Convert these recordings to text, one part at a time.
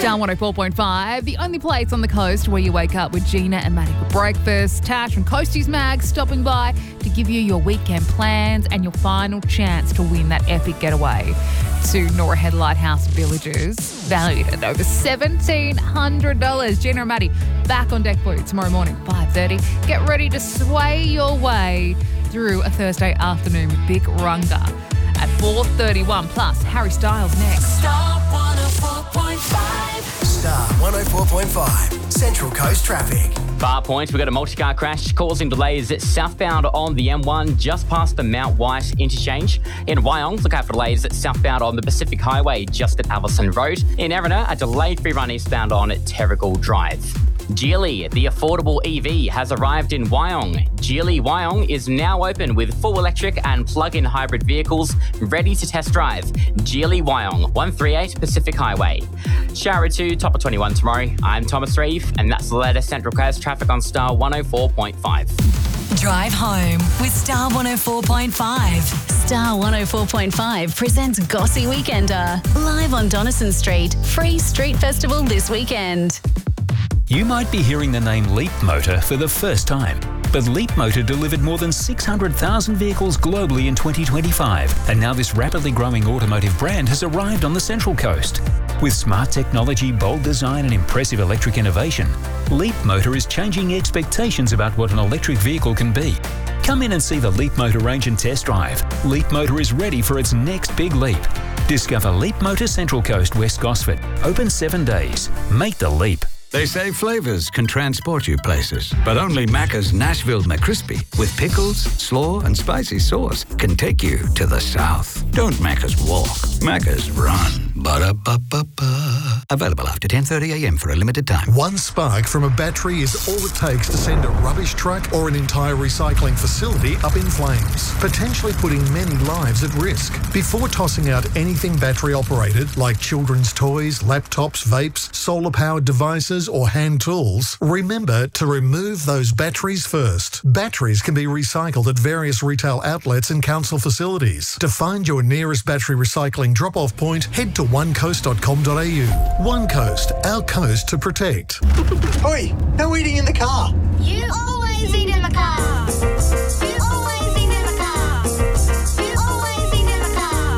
Star 104.5, the only place on the coast where you wake up with Gina and Maddie for breakfast. Tash from Coasties Mag stopping by to give you your weekend plans and your final chance to win that epic getaway to Nora Head Lighthouse Villages, valued at over $1,700. Gina and Maddie back on deck for you tomorrow morning, 5:30. Get ready to sway your way through a Thursday afternoon with Big Runga at 4:31. Plus, Harry Styles next. Star 104.5. Star 104.5. Central Coast traffic. Bar Point, we've got a multi-car crash causing delays southbound on the M1 just past the Mount White interchange. In Wyong, look out for delays southbound on the Pacific Highway just at Allison Road. In Erina, a delayed free run eastbound on Terrigal Drive. Geely, the affordable EV, has arrived in Wyong. Geely Wyong is now open with full electric and plug-in hybrid vehicles ready to test drive. Geely Wyong, 138 Pacific Highway. Shower 2, top of 21 tomorrow. I'm Thomas Reeve, and that's the latest Central Coast traffic on Star 104.5. Drive home with Star 104.5. Star 104.5 presents Gossy Weekender. Live on Donison Street. Free street festival this weekend. You might be hearing the name Leap Motor for the first time. But Leap Motor delivered more than 600,000 vehicles globally in 2025. And now this rapidly growing automotive brand has arrived on the Central Coast. With smart technology, bold design and impressive electric innovation, Leap Motor is changing expectations about what an electric vehicle can be. Come in and see the Leap Motor range and test drive. Leap Motor is ready for its next big leap. Discover Leap Motor Central Coast, West Gosford. Open 7 days. Make the leap. They say flavours can transport you places, but only Macca's Nashville McCrispy with pickles, slaw and spicy sauce can take you to the south. Don't Macca's walk, Macca's run. Ba-da-ba-ba-ba. Available after 10:30am for a limited time. One spark from a battery is all it takes to send a rubbish truck or an entire recycling facility up in flames, potentially putting many lives at risk. Before tossing out anything battery operated, like children's toys, laptops, vapes, solar-powered devices or hand tools, remember to remove those batteries first. Batteries can be recycled at various retail outlets and council facilities. To find your nearest battery recycling drop-off point, head to onecoast.com.au. One Coast, our coast to protect. Oi, no eating in the car. You always eat in the car. You always eat in the car. You always eat in the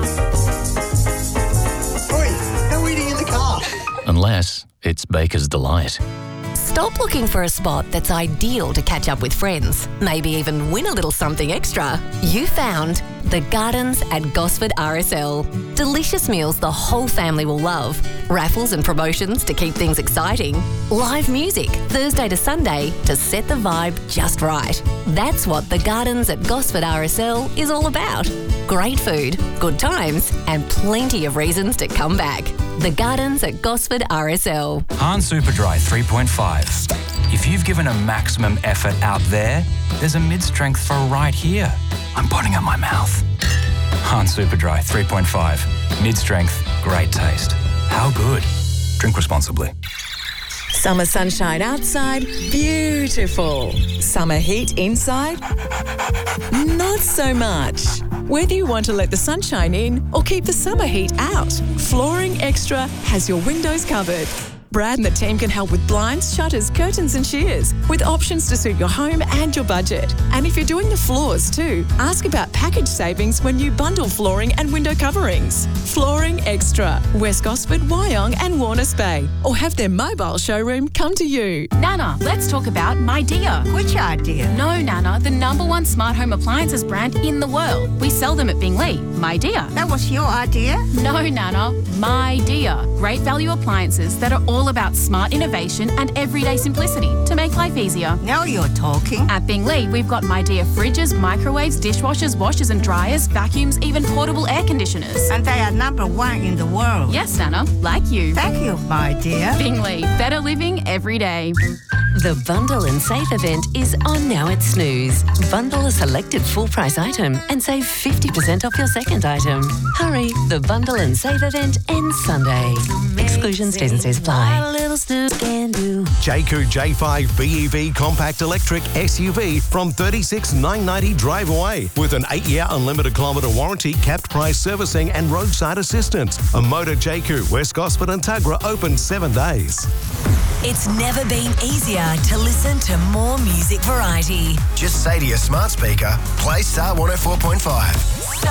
car. Oi, no eating in the car. Unless it's Baker's Delight. Stop looking for a spot that's ideal to catch up with friends, maybe even win a little something extra. You found The Gardens at Gosford RSL. Delicious meals the whole family will love. Raffles and promotions to keep things exciting. Live music Thursday to Sunday to set the vibe just right. That's what The Gardens at Gosford RSL is all about. Great food, good times, and plenty of reasons to come back. The Gardens at Gosford RSL. Han Superdry 3.5. If you've given a maximum effort out there, there's a mid-strength for right here. I'm putting up my mouth. Han Superdry 3.5. Mid-strength, great taste. How good? Drink responsibly. Summer sunshine outside, beautiful. Summer heat inside, not so much. Whether you want to let the sunshine in or keep the summer heat out, Flooring Extra has your windows covered. Brad and the team can help with blinds, shutters, curtains and shears, with options to suit your home and your budget. And if you're doing the floors too, ask about package savings when you bundle flooring and window coverings. Flooring Extra, West Gosford, Wyong and Warners Bay. Or have their mobile showroom come to you. Nana, let's talk about MyDear. Which idea? No, Nana, the #1 smart home appliances brand in the world. We sell them at Bingley. MyDear. That was your idea? No, Nana, MyDear. Great value appliances that are all about smart innovation and everyday simplicity to make life easier. Now you're talking. At Bingley, we've got MyDear fridges, microwaves, dishwashers, washers and dryers, vacuums, even portable air conditioners. And they are #1 in the world. Yes, Nana, like you. Thank you, my dear. Bingley, better living every day. The Bundle and Save event is on now at Snooze. Bundle a selected full price item and save 50% off your second item. Hurry, the Bundle and Save event ends Sunday. Exclusions, T's and C's apply. Jayco J5 BEV Compact Electric SUV from $36,990 drive away with an 8-year unlimited kilometre warranty, capped price servicing and roadside assistance. A Motor Jayco, West Gosford and Tuggerah open 7 days. It's never been easier to listen to more music variety. Just say to your smart speaker, play Star 104.5.